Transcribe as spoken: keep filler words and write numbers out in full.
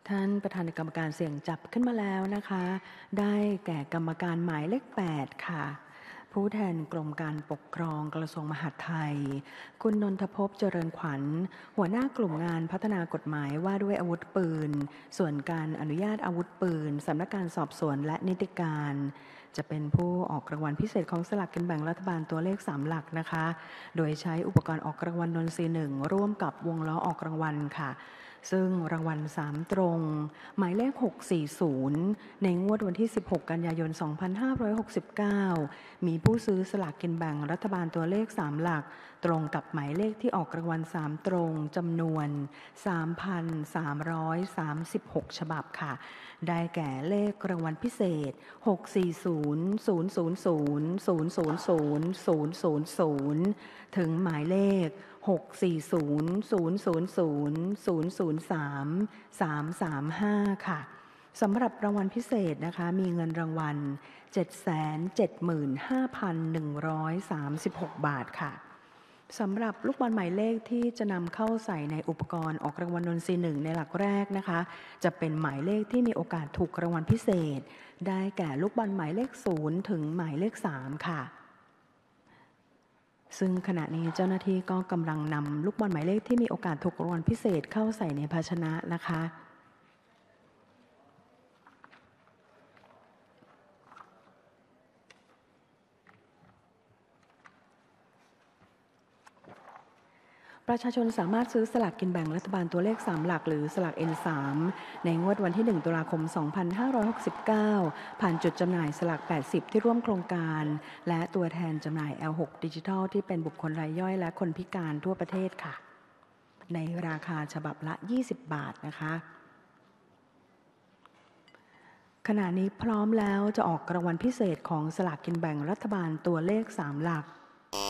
ท่านประธานกรรมการเสี่ยงจับขึ้นมาแล้วนะคะ ได้แก่กรรมการหมายเลขแปดค่ะ ผู้แทนกรมการปกครองกระทรวงมหาดไทย คุณนนทภพเจริญขวัญ หัวหน้ากลุ่มงานพัฒนากฎหมายว่าด้วยอาวุธปืน ส่วนการอนุญาตอาวุธปืนสำนักงานสอบสวนและนิติการ จะเป็นผู้ออกรางวัลพิเศษของสลากกินแบ่งรัฐบาลตัวเลขสามหลักนะคะ โดยใช้อุปกรณ์ออกรางวัลนนทรีย์หนึ่งร่วมกับวงล้อออกรางวัลค่ะ ซึ่งรางวัลสามตรง หมายเลขหกสี่ศูนย์ในงวดวันที่สิบหกกันยายนสองพันห้าร้อยหกสิบเก้ามีผู้ซื้อสลากกินแบ่งรัฐบาลตัวเลขสามหลักตรงกับหมายเลขที่ออกรางวัลสามตรงจำนวน สามพันสามร้อยสามสิบหก ฉบับค่ะ ได้แก่เลขรางวัลพิเศษหกสี่ศูนย์ ศูนย์ศูนย์ศูนย์ ศูนย์ศูนย์ศูนย์ ศูนย์ศูนย์ศูนย์ถึงหมายเลขหกสี่ศูนย์ ศูนย์ศูนย์ศูนย์ ศูนย์ศูนย์สาม สามสามห้า ค่ะสำหรับรางวัลพิเศษนะคะมีเงินรางวัล เจ็ดแสนเจ็ดหมื่นห้าพันหนึ่งร้อยสามสิบหก บาทค่ะสำหรับลูกบอลหมายเลขที่จะนำเข้าใส่ในอุปกรณ์ออกรางวัลนนทรีย์หนึ่งในหลักแรกนะคะจะเป็นหมายเลขที่มีโอกาสถูกรางวัลพิเศษได้แก่ลูกบอลหมายเลขศูนย์ถึงหมายเลขสามค่ะซึ่งขณะนี้เจ้าหน้าที่ก็กำลังนำลูกบอลหมายเลขที่มีโอกาสถูกรางวัลพิเศษเข้าใส่ในภาชนะนะคะประชาชนสามารถซื้อสลากกินแบ่งรัฐบาลตัวเลขสามหลักหรือสลาก เอ็น สาม ในงวดวันที่หนึ่งตุลาคมสองพันห้าร้อยหกสิบเก้าผ่านจุดจำหน่ายสลากแปดสิบที่ร่วมโครงการและตัวแทนจำหน่าย แอล หก ดิจิทัลที่เป็นบุคคลรายย่อยและคนพิการทั่วประเทศค่ะในราคาฉบับละยี่สิบบาทนะคะขณะนี้พร้อมแล้วจะออกรางวัลพิเศษของสลากกินแบ่งรัฐบาลตัวเลขสามหลัก